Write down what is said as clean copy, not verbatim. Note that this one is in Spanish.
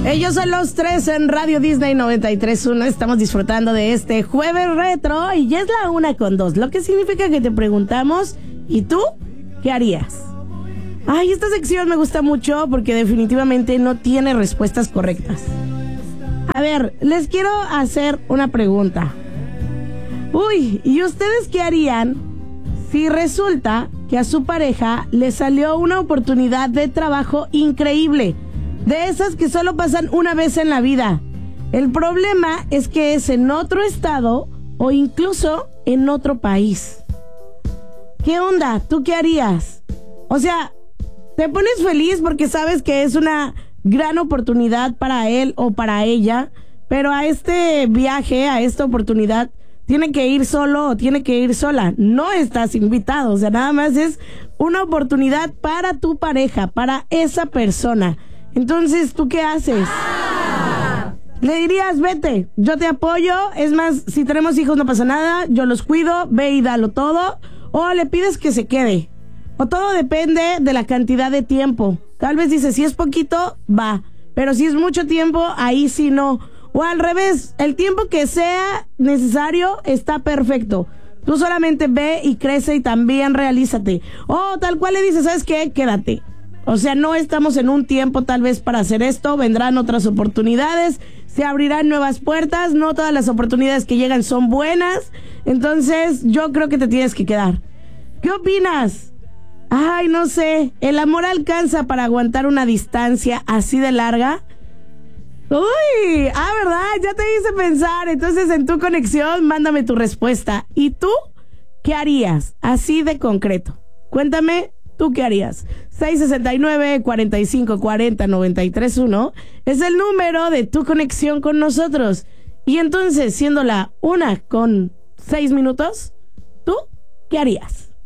Ellos son los tres en Radio Disney 93.1. Estamos disfrutando de este jueves retro y ya es la 1:02, lo que significa que te preguntamos, ¿y tú qué harías? Ay, esta sección me gusta mucho porque definitivamente no tiene respuestas correctas. A ver, les quiero hacer una pregunta. Uy, ¿y ustedes qué harían si resulta que a su pareja le salió una oportunidad de trabajo increíble? De esas que solo pasan una vez en la vida. El problema es que es en otro estado o incluso en otro país. ¿Qué onda? ¿Tú qué harías? O sea, te pones feliz porque sabes que es una gran oportunidad para él o para ella, pero a este viaje, a esta oportunidad, tiene que ir solo o tiene que ir sola. No estás invitado, o sea, nada más es una oportunidad para tu pareja, para esa persona. Entonces, ¿tú qué haces? Le dirías, vete, yo te apoyo, es más, si tenemos hijos no pasa nada, yo los cuido, ve y dalo todo, o le pides que se quede. O todo depende de la cantidad de tiempo. Tal vez dices, si es poquito, va, pero si es mucho tiempo, ahí sí no. O al revés, el tiempo que sea necesario está perfecto. Tú solamente ve y crece y también realízate. O tal cual le dices, ¿sabes qué? Quédate. O sea, no estamos en un tiempo tal vez para hacer esto, vendrán otras oportunidades, se abrirán nuevas puertas, no todas las oportunidades que llegan son buenas, entonces yo creo que te tienes que quedar. ¿Qué opinas? Ay, no sé, ¿el amor alcanza para aguantar una distancia así de larga? Uy, ¿verdad? Ya te hice pensar, entonces en tu conexión, mándame tu respuesta. ¿Y tú qué harías? Así de concreto. Cuéntame. ¿Tú qué harías? 669-4540-931 es el número de tu conexión con nosotros. Y entonces, siendo la 1:06, ¿tú qué harías?